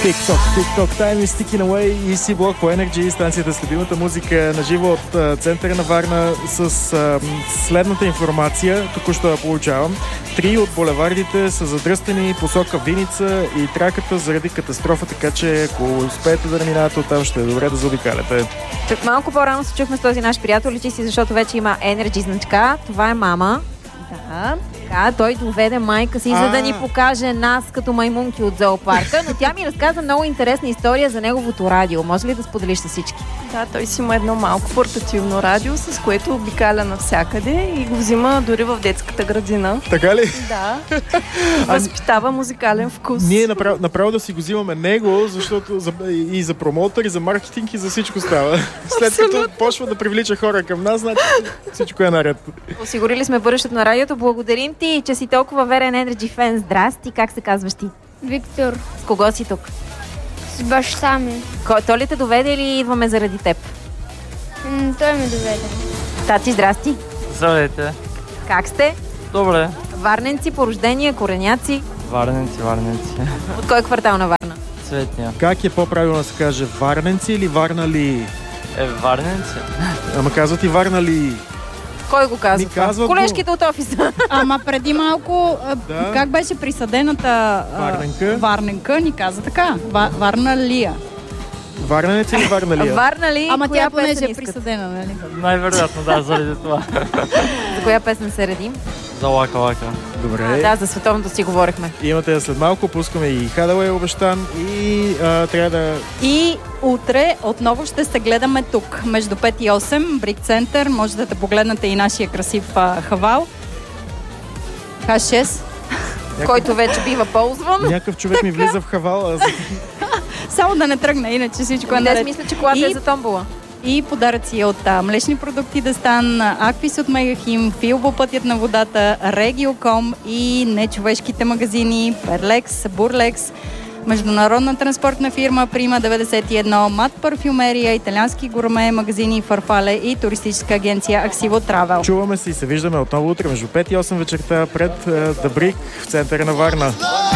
TikTok Time и Sticking Away и C-Block по Energy, станцията с любимата музика на живо от центъра на Варна с следната информация. Току-що я получавам. 3 от булевардите са задръстени посока Виница и Траката заради катастрофа, така че ако успеете да минавате оттам, ще е добре да заобикаляте. Тук малко по-рано се чухме с този наш приятел, личи си, защото вече има Energy значка. Това е мама. Да. Той доведе майка си, за да ни покаже нас като маймунки от зоопарка, но тя ми разказа много интересна история за неговото радио. Може ли да споделиш с всички? Да, той си има едно малко портативно радио, с което обикаля навсякъде и го взима дори в детската градина. Така ли? Да. Възпитава музикален вкус. Ние направо да си го взимаме него, защото и за промоутър, и за маркетинг, и за всичко става. След като почва да привлича хора към нас, значи всичко е наред. Осигурили сме бъдещето на радиото. Благодарим ти, че си толкова верен Energy фен. Здрасти, как се казваш ти? Виктор. С кого си тук? С баща ми. Той ли те доведе или идваме заради теб? Той ме доведе. Тати, здрасти. Здравейте. Как сте? Добре. Варненци по рождение, кореняци. Варненци. От кой квартал на Варна? Цветния. Как е по-правилно да се каже? Варненци или Варнали? Варненци. Ама казват и Варнали. Кой го казва? Колежките от офиса. Ама преди малко, как беше присъдената Варненка, ни каза така. Варналия. Варненец или Варналия? Варнали. Ама тя понеже е присъдена, нали? Най-вероятно, да, заради това. За коя песен се редим? За Лака. Добре. Да, за световното си говорихме. Имате след малко, пускаме и Хадауей обещан и трябва да... И утре отново ще се гледаме тук, между 5 и 8, Брик Център. Можете да погледнете и нашия красив хавал. H6. Който вече бива ползван. Някакъв човек ми влиза в хавал. Само да не тръгне, иначе всичко е наред. наред. Мисля, че колата е за томбола. И подаръци от млечни продукти Дестан, Аквис от Мегахим, Филбо пътят на водата, Региоком и нечовешките магазини Перлекс, Бурлекс, международна транспортна фирма Прима 91, Мат парфюмерия, италиански гурме, магазини Фарфале и туристическа агенция Аксиво Травел. Чуваме се и се виждаме отново утре между 5 и 8 вечерта пред The Brick в центъра на Варна.